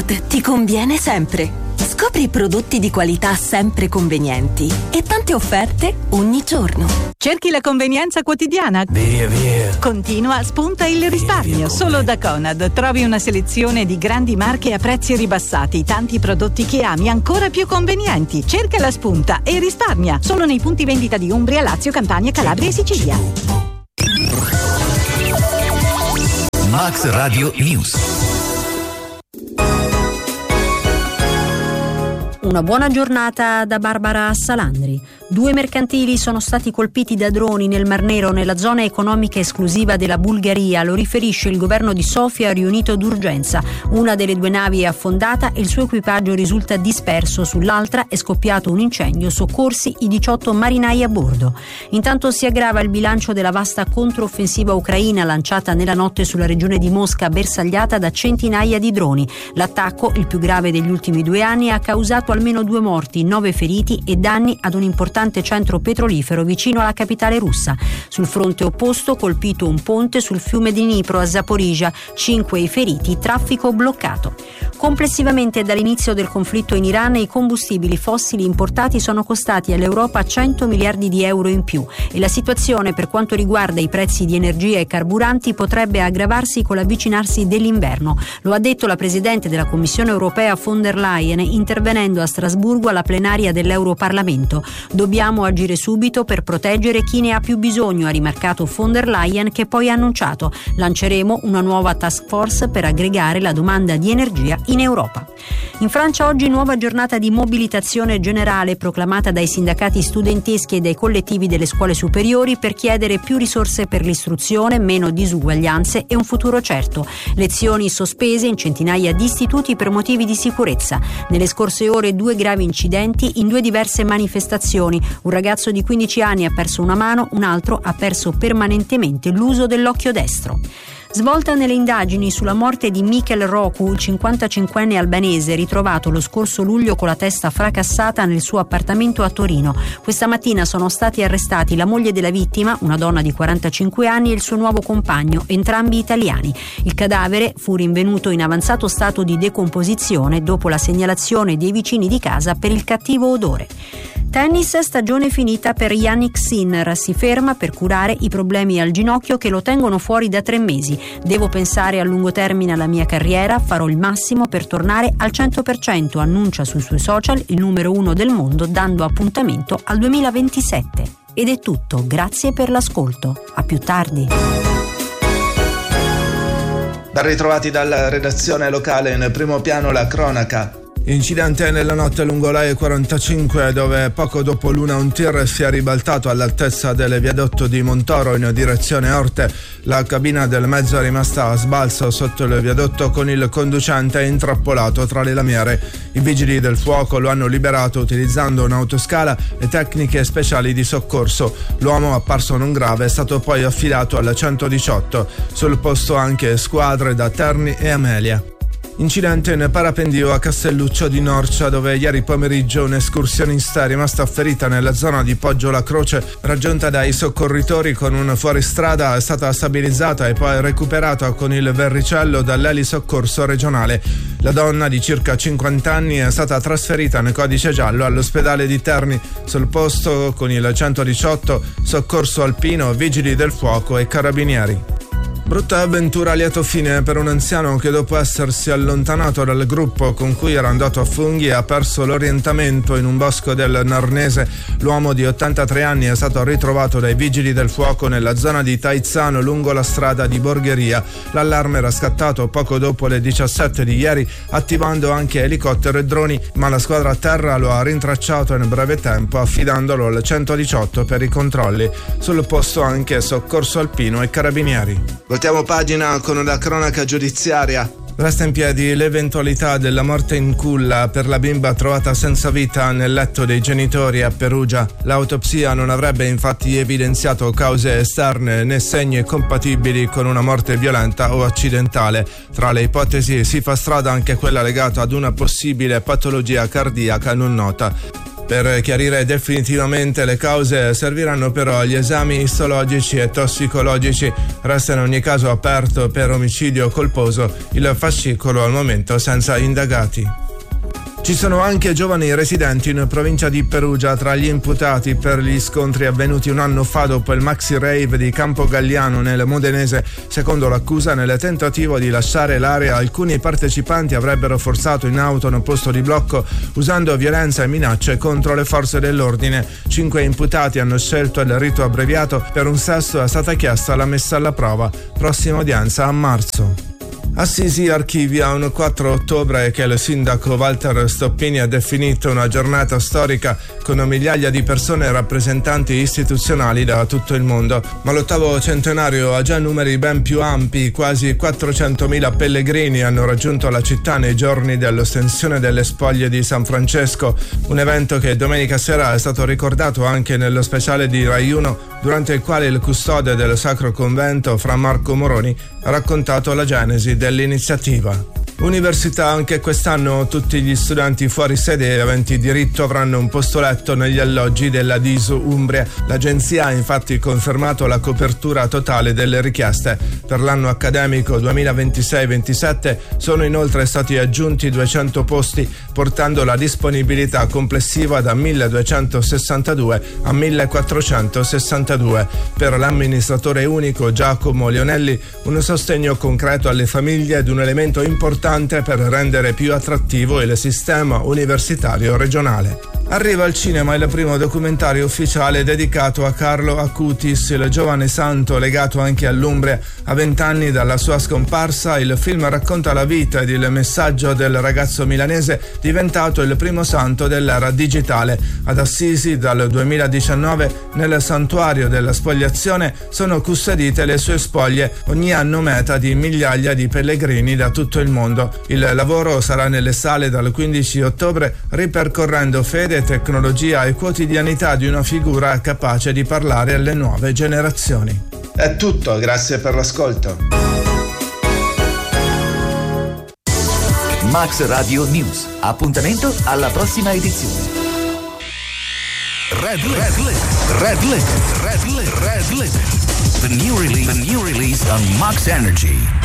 Conad ti conviene sempre. Scopri prodotti di qualità sempre convenienti e tante offerte ogni giorno. Cerchi la convenienza quotidiana? Via. Continua, spunta il risparmio. Solo da Conad trovi una selezione di grandi marche a prezzi ribassati, tanti prodotti che ami ancora più convenienti. Cerca la spunta e risparmia. Solo nei punti vendita di Umbria, Lazio, Campania, Calabria e Sicilia. Max Radio News. Una buona giornata da Barbara Salandri. 2 mercantili sono stati colpiti da droni nel Mar Nero, nella zona economica esclusiva della Bulgaria. Lo riferisce il governo di Sofia riunito d'urgenza. Una delle 2 navi è affondata e il suo equipaggio risulta disperso. Sull'altra è scoppiato un incendio, soccorsi i 18 marinai a bordo. Intanto si aggrava il bilancio della vasta controffensiva ucraina lanciata nella notte sulla regione di Mosca, bersagliata da centinaia di droni. L'attacco, il più grave degli ultimi 2 anni, ha causato almeno 2 morti, 9 feriti e danni ad un importante centro petrolifero vicino alla capitale russa. Sul fronte opposto, colpito un ponte sul fiume di Dnipro a Zaporizhzhia, 5 i feriti, traffico bloccato. Complessivamente dall'inizio del conflitto in Iran i combustibili fossili importati sono costati all'Europa 100 miliardi di euro in più e la situazione per quanto riguarda i prezzi di energia e carburanti potrebbe aggravarsi con l'avvicinarsi dell'inverno. Lo ha detto la Presidente della Commissione europea von der Leyen intervenendo a Strasburgo alla plenaria dell'Europarlamento. Dobbiamo agire subito per proteggere chi ne ha più bisogno, ha rimarcato von der Leyen, che poi ha annunciato: lanceremo una nuova task force per aggregare la domanda di energia in Europa. In Francia oggi nuova giornata di mobilitazione generale proclamata dai sindacati studenteschi e dai collettivi delle scuole superiori per chiedere più risorse per l'istruzione, meno disuguaglianze e un futuro certo. Lezioni sospese in centinaia di istituti per motivi di sicurezza. Nelle scorse ore 2 gravi incidenti in 2 diverse manifestazioni. Un ragazzo di 15 anni ha perso una mano, un altro ha perso permanentemente l'uso dell'occhio destro. Svolta nelle indagini sulla morte di Mikel Roku, il 55enne albanese ritrovato lo scorso luglio con la testa fracassata nel suo appartamento a Torino. Questa mattina sono stati arrestati la moglie della vittima, una donna di 45 anni, e il suo nuovo compagno, entrambi italiani. Il cadavere fu rinvenuto in avanzato stato di decomposizione dopo la segnalazione dei vicini di casa per il cattivo odore. Tennis, stagione finita per Jannik Sinner. Si ferma per curare i problemi al ginocchio che lo tengono fuori da 3 mesi. Devo pensare a lungo termine alla mia carriera, farò il massimo per tornare al 100%, annuncia sui suoi social il numero 1 del mondo, dando appuntamento al 2027. Ed è tutto, grazie per l'ascolto. A più tardi. Ben ritrovati dalla redazione locale, in primo piano la cronaca. Incidente nella notte lungo la E45 dove poco dopo l'una un tir si è ribaltato all'altezza del viadotto di Montoro in direzione Orte. La cabina del mezzo è rimasta a sbalzo sotto il viadotto con il conducente intrappolato tra le lamiere. I vigili del fuoco lo hanno liberato utilizzando un'autoscala e tecniche speciali di soccorso. L'uomo, apparso non grave, è stato poi affidato al 118. Sul posto anche squadre da Terni e Amelia. Incidente in parapendio a Castelluccio di Norcia dove ieri pomeriggio un'escursionista è rimasta ferita nella zona di Poggio la Croce. Raggiunta dai soccorritori con un fuoristrada è stata stabilizzata e poi recuperata con il verricello dall'elisoccorso regionale. La donna di circa 50 anni è stata trasferita nel codice giallo all'ospedale di Terni. Sul posto con il 118 soccorso alpino, vigili del fuoco e carabinieri. Brutta avventura a lieto fine per un anziano che dopo essersi allontanato dal gruppo con cui era andato a funghi ha perso l'orientamento in un bosco del Narnese. L'uomo di 83 anni è stato ritrovato dai vigili del fuoco nella zona di Taizzano lungo la strada di Borgheria. L'allarme era scattato poco dopo le 17 di ieri, attivando anche elicottero e droni, ma la squadra a terra lo ha rintracciato in breve tempo affidandolo al 118 per i controlli. Sul posto anche soccorso alpino e carabinieri. Voltiamo pagina con la cronaca giudiziaria. Resta in piedi l'eventualità della morte in culla per la bimba trovata senza vita nel letto dei genitori a Perugia. L'autopsia non avrebbe infatti evidenziato cause esterne né segni compatibili con una morte violenta o accidentale. Tra le ipotesi si fa strada anche quella legata ad una possibile patologia cardiaca non nota. Per chiarire definitivamente le cause serviranno però gli esami istologici e tossicologici. Resta in ogni caso aperto per omicidio colposo il fascicolo, al momento senza indagati. Ci sono anche giovani residenti in provincia di Perugia tra gli imputati per gli scontri avvenuti un anno fa dopo il maxi rave di Campo Galliano nel Modenese. Secondo l'accusa, nel tentativo di lasciare l'area, alcuni partecipanti avrebbero forzato in auto un posto di blocco usando violenza e minacce contro le forze dell'ordine. 5 imputati hanno scelto il rito abbreviato, per un sesto è stata chiesta la messa alla prova. Prossima udienza a marzo. Assisi archivia un 4 ottobre che il sindaco Walter Stoppini ha definito una giornata storica con migliaia di persone e rappresentanti istituzionali da tutto il mondo. Ma l'ottavo centenario ha già numeri ben più ampi. Quasi 400.000 pellegrini hanno raggiunto la città nei giorni dell'ostensione delle spoglie di San Francesco, un evento che domenica sera è stato ricordato anche nello speciale di Rai 1, durante il quale il custode del Sacro Convento, Fra Marco Moroni, ha raccontato la genesi dell'iniziativa. Università, anche quest'anno tutti gli studenti fuori sede e aventi diritto avranno un posto letto negli alloggi della DISU Umbria. L'agenzia ha infatti confermato la copertura totale delle richieste. Per l'anno accademico 2026-27 sono inoltre stati aggiunti 200 posti, portando la disponibilità complessiva da 1262 a 1462. Per l'amministratore unico Giacomo Leonelli un sostegno concreto alle famiglie ed un elemento importante per rendere più attrattivo il sistema universitario regionale. Arriva al cinema il primo documentario ufficiale dedicato a Carlo Acutis, il giovane santo legato anche all'Umbria. A 20 anni dalla sua scomparsa, il film racconta la vita ed il messaggio del ragazzo milanese diventato il primo santo dell'era digitale. Ad Assisi, dal 2019, nel santuario della Spogliazione, sono custodite le sue spoglie, ogni anno meta di migliaia di pellegrini da tutto il mondo. Il lavoro sarà nelle sale dal 15 ottobre, ripercorrendo fede, tecnologia e quotidianità di una figura capace di parlare alle nuove generazioni. È tutto, grazie per l'ascolto. Max Radio News. Appuntamento alla prossima edizione. Red Limit. The new release on Max Energy.